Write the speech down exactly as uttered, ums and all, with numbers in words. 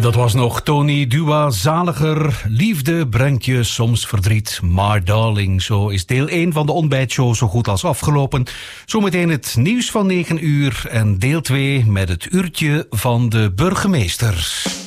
En dat was nog Tony Dua Zaliger. Liefde brengt je soms verdriet, maar darling. Zo is deel één van de ontbijtshow zo goed als afgelopen. Zometeen het nieuws van negen uur en deel twee met het uurtje van de burgemeester.